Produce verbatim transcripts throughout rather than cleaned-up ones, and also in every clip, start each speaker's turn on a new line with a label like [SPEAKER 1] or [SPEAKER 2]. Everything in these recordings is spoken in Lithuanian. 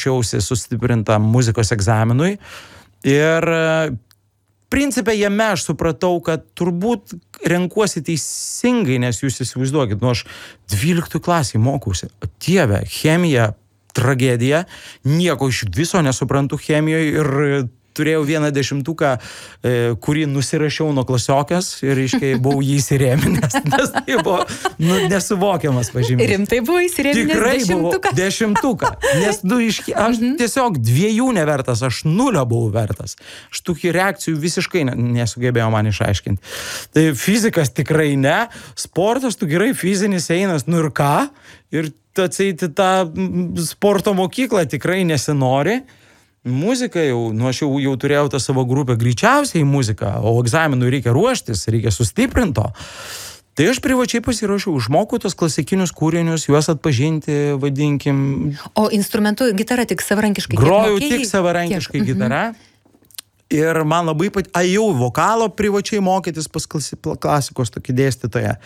[SPEAKER 1] ruošiausi sustiprintam muzikos egzaminui ir principe jame aš supratau, kad turbūt renkuosi teisingai, nes jūs įsivaizduokit, nu aš dvyliktoj klasėj mokausi. Dieve, chemija, tragedija, nieko iš viso nesuprantu chemijoje ir turėjau vieną dešimtuką, kurį nusirašiau nuo klasiokės ir, reiškia, buvau jį įsirėminęs, nes tai buvo nu, nesuvokiamas pažymis.
[SPEAKER 2] Rimtai buvo įsirėminęs
[SPEAKER 1] Tikrai
[SPEAKER 2] dešimtuką?
[SPEAKER 1] Tikrai dešimtuką, nes nu, iški, aš mm-hmm. tiesiog dviejų nevertas, aš nulio buvau vertas. Aš tokių reakcijų visiškai nesugebėjau man išaiškinti. Tai fizikas tikrai ne, sportas tu gerai fizinis einas, nu ir ką? Ir atseit tą sporto mokyklą tikrai nesinori. Muzika jau, nu aš jau, jau turėjau tą savo grupę greičiausiai į muziką, o egzaminui reikia ruoštis, reikia sustiprinto. Tai aš privačiai pasiruošiau, išmokau tos klasikinius kūrinius, juos atpažinti, vadinkim.
[SPEAKER 2] O instrumentu gitara tik savarankiškai?
[SPEAKER 1] Grojau tik savarankiškai
[SPEAKER 2] kiek?
[SPEAKER 1] gitara. Ir man labai pat... Ajau, vokalo privačiai mokytis pas klasikos tokį dėstytoją.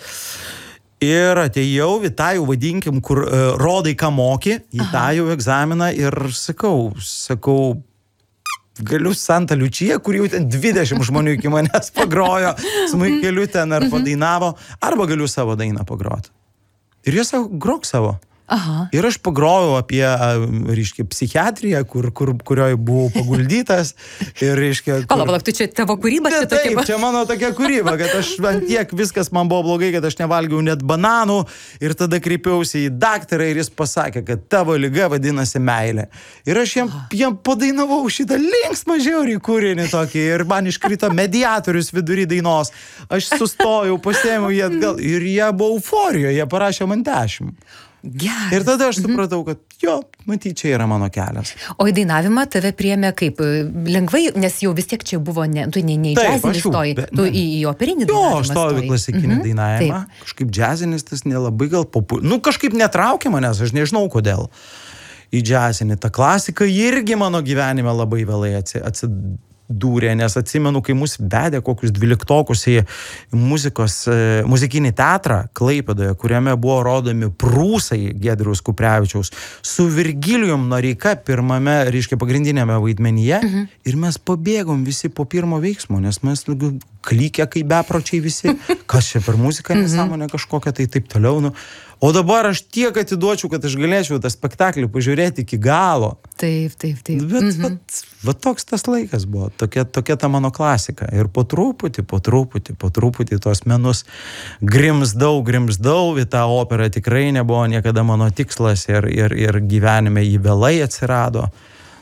[SPEAKER 1] Ir atėjau į tą jau vadinkim, kur uh, rodai, ką moki, į Aha. tą jau egzaminą ir sakau, sakau, galiu Santa Liučija, kur jau ten dvidešimt žmonių iki manęs pagrojo, smuikeliu ten ar padainavo, arba galiu savo dainą pagroti. Ir jie sako, grok savo.
[SPEAKER 2] Aha.
[SPEAKER 1] Ir aš pagrojau apie, reiškia, psichiatriją, kur, kur, kurioje buvau paguldytas. Ir, reiškia... Kur...
[SPEAKER 2] Palauk, palauk, tu čia tavo kūryba?
[SPEAKER 1] Taip,
[SPEAKER 2] tokia...
[SPEAKER 1] čia mano tokia kūryba, kad aš man tiek viskas man buvo blogai, kad aš nevalgiau net bananų. Ir tada kreipiausi į daktarą ir jis pasakė, kad tavo liga vadinasi meilė. Ir aš jam, jam padainavau šitą linksmą žiaurį kūrinį tokį. Ir man iškrito mediatorius vidury dainos. Aš sustojau, pasiėmiau jį atgal. Ir jie buvo euforijoje, jie parašė man dešimt.
[SPEAKER 2] Geras.
[SPEAKER 1] Ir tada aš supratau, kad jo, matyt, čia yra mano kelias.
[SPEAKER 2] O į dainavimą tave priėmė kaip lengvai, nes jau vis tiek čia buvo, ne, tu ne, ne į džiazinį stoji, tu į, į operinį dainavimą
[SPEAKER 1] stoji. Jo, aš stojau į klasikinį mhm. dainavimą. Taip. Kažkaip džiazinis tas nelabai gal populiarus. Nu, kažkaip netraukė manęs, aš nežinau kodėl. Į džiazinį. Ta klasika irgi mano gyvenime labai vėlai atsidūrė. Dūrė, nes atsimenu, kai mus vedė kokius dvyliktokus į muzikos, muzikinį teatrą Klaipėdoje, kuriame buvo rodomi prūsai Giedriaus Kuprevičiaus su Virgilijum Noreika pirmame, reiškia, pagrindinėme vaidmenyje. Mhm. Ir mes pabėgom visi po pirmo veiksmo, nes mes klykia kaip bepročiai visi. Kas čia per muziką, nesąmonė kažkokia, tai taip toliau. Nu. O dabar aš tiek atiduočiau, kad aš galėčiau tą spektaklį pažiūrėti iki galo.
[SPEAKER 2] Taip, taip, taip.
[SPEAKER 1] Bet
[SPEAKER 2] mhm.
[SPEAKER 1] vat, vat toks tas laikas buvo, tokia, tokia ta mano klasika. Ir po truputį, po truputį, po truputį tos menus grimzdau, grimzdau, į tą operą tikrai nebuvo niekada mano tikslas ir, ir, ir gyvenime jį vėlai atsirado.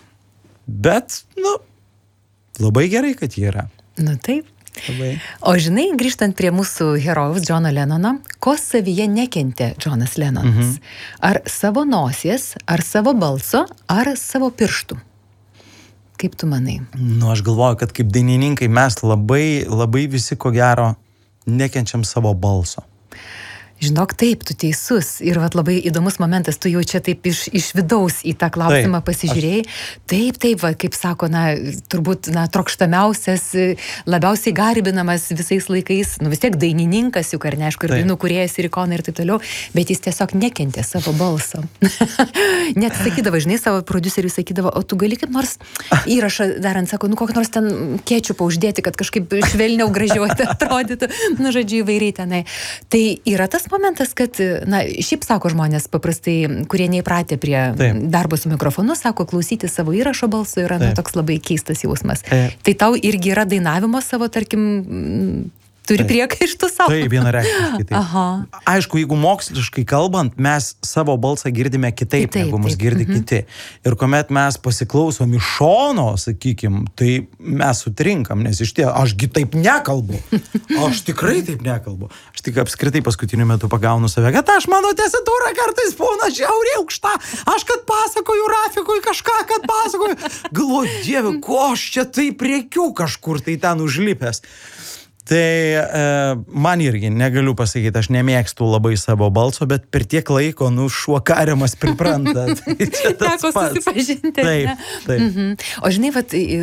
[SPEAKER 1] Bet, nu, labai gerai, kad jį yra.
[SPEAKER 2] Nu taip.
[SPEAKER 1] Labai.
[SPEAKER 2] O žinai, grįžtant prie mūsų herojaus Džono Lenono, ko savyje nekentė Džonas Lenonas? Mhm. Ar savo nosies, ar savo balso, ar savo pirštų? Kaip tu manai?
[SPEAKER 1] Nu, aš galvoju, kad kaip dainininkai mes labai, labai visi ko gero nekenčiam savo balso.
[SPEAKER 2] Žinok, taip, tu teisus. Ir vat labai įdomus momentas, tu jau čia taip iš, iš vidaus į tą klausimą taip, pasižiūrėjai. Aš... Taip, taip, va, kaip sako, na, turbūt, na, trokštamiausias, labiausiai garbinamas visais laikais, nu vis tiek dainininkas, juk ar ne, aišku, ir dainų kūrėjas ir ikona ir taip toliau, bet jis tiesiog nekentė savo balso. Net sakydavo, žinai, savo prodiuseriui sakydavo, o tu gali kaip nors įrašą darant, sako, nu kokį nors ten kečiupą uždėti, kad kažkaip švelniau gražiau atrodytų, nu, žodžiu, įvairiai tenai. Tai yra tas momentas, kad, na, šiaip sako žmonės paprastai, kurie neįpratę prie Taip. darbo su mikrofonu, sako, klausyti savo įrašo balso yra nu, toks labai keistas jausmas. Taip. Tai tau irgi yra dainavimo savo, tarkim, turi priekaištų savo?
[SPEAKER 1] Tai vienareikšmiškai. Taip.
[SPEAKER 2] Aha.
[SPEAKER 1] Aišku, jeigu moksliškai kalbant, mes savo balsą girdime kitaip, kitaip negu mus girdi mhm. kiti. Ir kuomet mes pasiklausom iš šono, sakykim, tai mes sutrinkam, nes iš tie, ašgi taip nekalbu. Aš tikrai taip nekalbu. Aš tik apskritai paskutiniu metu pagaunu save, kad aš mano tesitūra kartais būna žiauriai aukšta. Aš kad pasakoju Rafikui kažką, kad pasakoju. Galvoju, Dieve, ko aš čia taip rėkiu kažkur tai ten užlipęs. Tai e, man irgi negaliu pasakyti, aš nemėgstu labai savo balso, bet per tiek laiko, nu, šuo kariamas pripranta. Tai
[SPEAKER 2] teko susipažinti.
[SPEAKER 1] Taip, taip.
[SPEAKER 2] Mhm. O žinai, vat,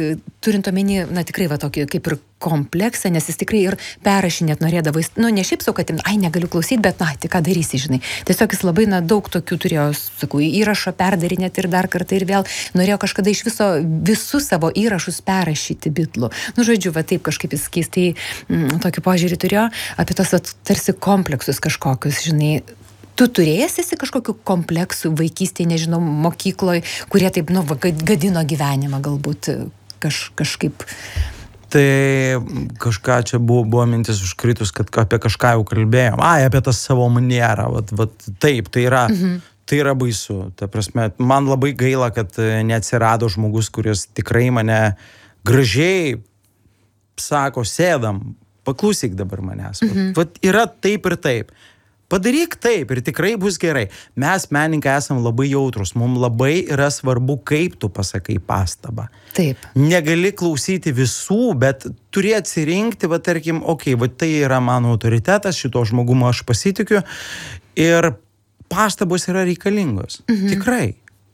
[SPEAKER 2] turint omeny, na tikrai va tokį kaip ir kompleksą, nes jis tikrai ir perrašinėt norėdavo, jis, nu ne šiaip sau, kad, ai, negaliu klausyti, bet, na, tai ką darysi, žinai. Tiesiog jis labai, na, daug tokių turėjo, sakau, įrašo perdarinėti ir dar kartą ir vėl norėjo kažkada iš viso, visus savo įrašus perrašyti Bitlų. Nu, žodžiu, va taip kažkaip jis keistai mm, tokį požiūrį turėjo apie tos, va, tarsi kompleksus kažkokius, žinai. Tu turėjęs esi kažkokių kompleksų vaikystėje, nežinau, mokykloje, kurie taip, nu, gadino gyvenimą galbūt kaž, kažkaip...
[SPEAKER 1] Tai kažką čia buvo, buvo mintis užkritus, kad apie kažką jau kalbėjom. Ai, apie tą savo manierą. Vat, vat, taip, tai yra, mhm. tai yra baisu. Ta prasme, man labai gaila, kad neatsirado žmogus, kuris tikrai mane gražiai sako, sėdam, paklausyk dabar manęs. Mhm. Vat, vat yra taip ir taip. Padaryk taip ir tikrai bus gerai. Mes, menininkai, esam labai jautrus. Mums labai yra svarbu, kaip tu pasakai pastabą.
[SPEAKER 2] Taip.
[SPEAKER 1] Negali klausyti visų, bet turi atsirinkti, va tarkim, okei, okay, va tai yra mano autoritetas, šito žmogumo aš pasitikiu ir pastabos yra reikalingos. Mhm. Tikrai.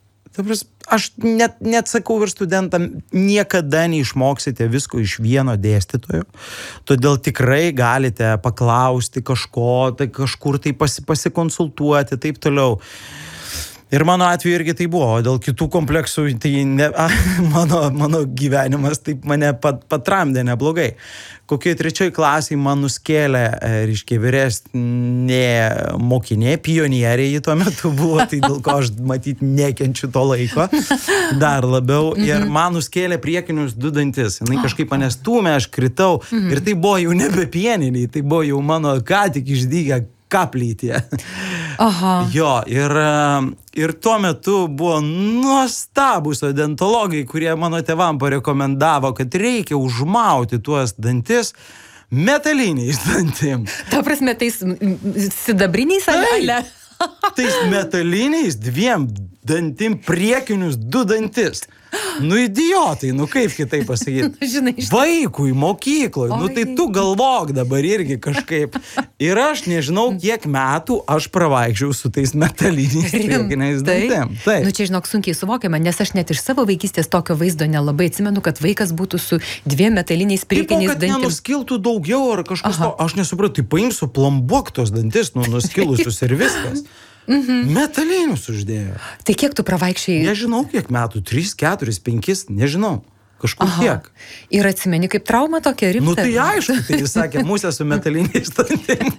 [SPEAKER 1] Aš net, net sakau ir studentam, niekada neišmoksite visko iš vieno dėstytojo, todėl tikrai galite paklausti kažko, tai kažkur tai pasi, pasikonsultuoti, taip toliau. Ir mano atveju irgi tai buvo, o dėl kitų kompleksų, tai ne, a, mano, mano gyvenimas taip mane pat, patramdė neblogai. Kokiai trečioj klasiai man nuskėlė, reiškia, vyresnė mokinė, pionierė ji tuo metu buvo, tai dėl ko aš matyt nekenčiu to laiko dar labiau. Ir man nuskėlė priekinius du dantis. Jis kažkaip mane stūmė, aš kritau. Ir tai buvo jau nebe pieniniai, tai buvo jau mano ką tik išdygę kaplytie.
[SPEAKER 2] Aha.
[SPEAKER 1] Jo, ir, ir tuo metu buvo nuostabūs odontologai, kurie mano tėvam parekomendavo, kad reikia užmauti tuos dantis metaliniais dantim.
[SPEAKER 2] Ta prasme, tais sidabriniais ale?
[SPEAKER 1] Tais metaliniais dviem dantim priekinius du dantis. Nu, idiotai, nu kaip kitaip pasakyti.
[SPEAKER 2] Nu, žinai, žinai.
[SPEAKER 1] Vaikui, mokykloje, nu tai tu galvok dabar irgi kažkaip. Ir aš nežinau, kiek metų aš pravaikščiau su tais metaliniais priekiniais dantim.
[SPEAKER 2] Taip. Nu, čia, žinok, sunkiai suvokiama, nes aš net iš savo vaikystės tokio vaizdo nelabai atsimenu, kad vaikas būtų su dviem metaliniais priekiniais dantim.
[SPEAKER 1] Taip, kad nenuskiltų daugiau ar kažkas to, aš nesupratau, tai paimsiu plombuok tos dantis, nu, nuskilusius ir viskas. Mhm. Metalinius uždėjo.
[SPEAKER 2] Tai kiek tu pravaikščiai?
[SPEAKER 1] Nežinau, kiek metų, trys, keturis, penkis, nežinau. Kažkur Aha. tiek.
[SPEAKER 2] Ir atsimeni kaip trauma tokia rimta?
[SPEAKER 1] Nu tai aišku, tai jis sakė, musė su metaliniais dantim.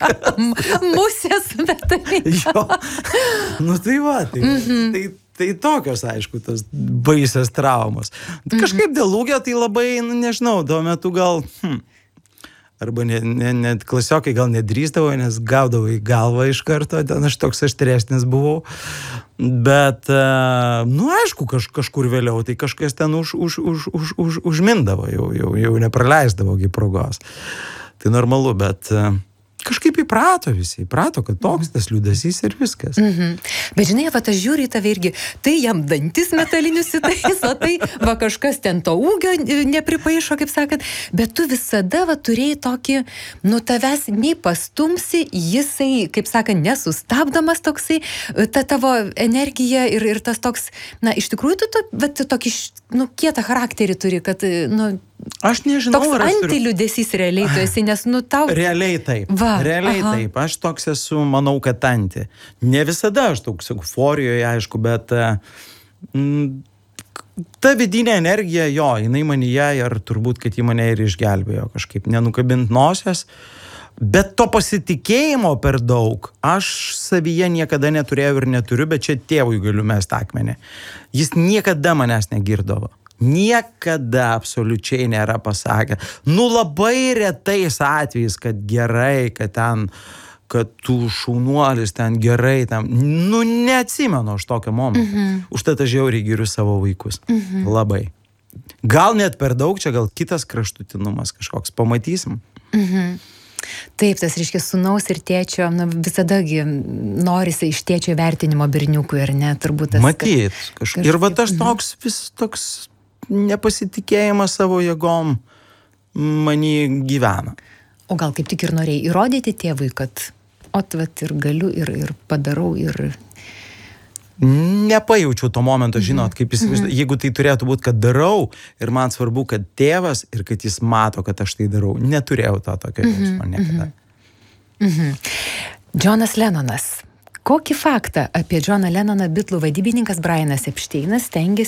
[SPEAKER 2] Musė su metaliniais.
[SPEAKER 1] Jo. Nu tai va, tai, mhm. tai, tai tokios, aišku, tos baisios traumos. Mhm. Kažkaip dėl ūgio tai labai, nu, nežinau, tuo metu gal... Hm. Arba net ne, ne, klasiokai gal nedrįsdavo, nes gaudavo į galvą iš karto, ten aš toks aštresnis buvau. Bet, nu aišku, kaž, kažkur vėliau, tai kažkas ten už, už, už, už, už, užmindavo, jau, jau, jau nepraleisdavo progos. Tai normalu, bet kažkaip įprato visi, įprato, kad toks tas liūdesys ir viskas.
[SPEAKER 2] Mhm. Bet žinai, va, aš žiūriu į tave irgi, tai jam dantis metalinius įtaiso, tai va kažkas ten to ūgio nepripaišo, kaip sakant, bet tu visada va turėjai tokį, nu tavęs nei pastumsi, jisai, kaip sakant, nesustabdomas toksai, ta tavo energija ir, ir tas toks, na, iš tikrųjų tu, tu va, tokį, nu, kietą charakterį turi, kad, nu,
[SPEAKER 1] aš nežinau,
[SPEAKER 2] toks antiliūdesys realiai tu esi, nes, nu, tau...
[SPEAKER 1] Realiai taip. Va, realiai aha. taip. Aš toks esu, manau, kad anti. Ne visada aš toks euforijoje, aišku, bet mm, ta vidinė energija, jo, jinai manyje ir turbūt, kad ji mane ir išgelbėjo kažkaip, nenukabint nosies. Bet to pasitikėjimo per daug aš savyje niekada neturėjau ir neturiu, bet čia tėvui galiu mest akmenį. Jis niekada manęs negirdavo. Niekada absoliučiai nėra pasakę. Nu labai retais atvejais, kad gerai, kad ten, kad tu šaunuolis ten gerai, ten, nu neatsimenu aš tokio momento. Mhm. Užtat aš žiauriai giriu savo vaikus. Mhm. Labai. Gal net per daug, čia gal kitas kraštutinumas kažkoks, pamatysim.
[SPEAKER 2] Mhm. Taip, tas reiškia sūnaus ir tėčio, na, visadagi norisi iš tėčio vertinimo berniukui, ar ne, turbūt tas...
[SPEAKER 1] Matyt, kažkaip. Ir va tas toks, vis toks nepasitikėjimas savo jėgom manį gyvena.
[SPEAKER 2] O gal kaip tik ir norėjai įrodyti tėvui, kad ot, vat, ir galiu, ir, ir padarau, ir...
[SPEAKER 1] nepajaučiau to momento, žinot, kaip įsivaizduoju, jeigu tai turėtų būti, kad darau ir man svarbu, kad tėvas ir kad jis mato, kad aš tai darau. Neturėjau to tokio jausmo niekada.
[SPEAKER 2] Mhm. Džonas Lenonas. Kokį faktą apie Džoną Lenoną Bitlų vadybininkas Brianas Epšteinas stengiasi